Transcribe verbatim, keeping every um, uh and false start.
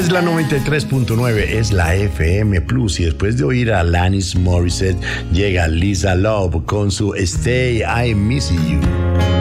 es la noventa y tres punto nueve, es la F M Plus. Y después de oír a Alanis Morissette, llega Lisa Love con su Stay, I'm Missing You.